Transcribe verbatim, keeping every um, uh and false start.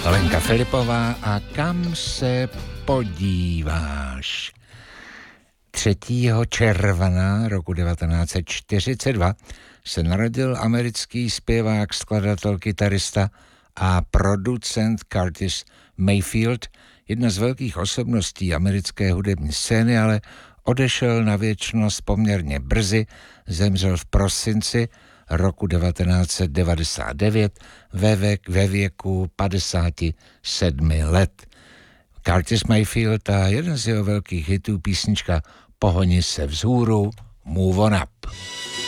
Lenka Filipová a Kam se podíváš. třetího června roku devatenáct set čtyřicet dva se narodil americký zpěvák, skladatel, kytarista a producent Curtis Mayfield, jedna z velkých osobností americké hudební scény, ale odešel na věčnost poměrně brzy, zemřel v prosinci roku devatenáct set devadesát devět ve, věk, ve věku padesáti sedmi let. Curtis Mayfield a jeden z jeho velkých hitů, písnička Pohoni se vzhůru, Move on up.